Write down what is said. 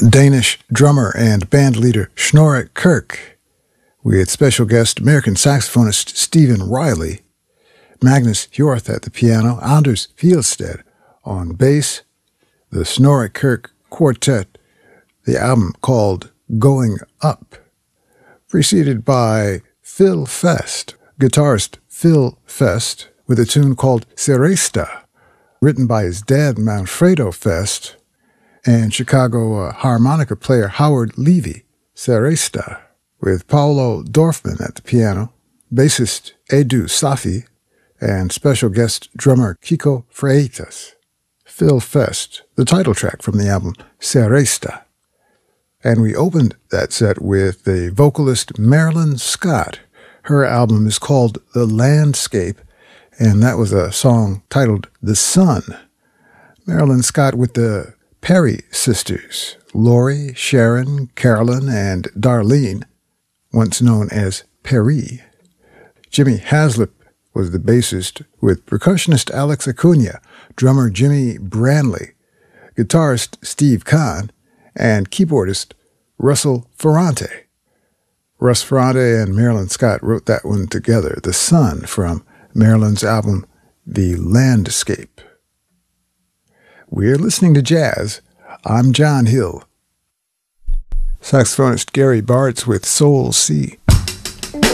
Danish drummer and band leader Snorre Kirk, with special guest American saxophonist Stephen Riley, Magnus Hjorth at the piano, Anders Fjellstedt on bass, the Snorre Kirk Quartet, the album called Going Up, preceded by Phil Fest, guitarist Phil Fest, with a tune called Seresta, written by his dad Manfredo Fest, and Chicago harmonica player Howard Levy, Seresta, with Paolo Dorfman at the piano, bassist Edu Safi, and special guest drummer Kiko Freitas. Phil Fest, the title track from the album Seresta. And we opened that set with the vocalist Marilyn Scott. Her album is called The Landscape, and that was a song titled The Sun. Marilyn Scott with the Perry sisters, Lori, Sharon, Carolyn, and Darlene, once known as Perry. Jimmy Haslip was the bassist, with percussionist Alex Acuna, drummer Jimmy Branley, guitarist Steve Kahn, and keyboardist Russell Ferrante. Russ Ferrante and Marilyn Scott wrote that one together, The Sun, from Marilyn's album The Landscape. We're listening to jazz. I'm John Hill. Saxophonist Gary Bartz with Soul C.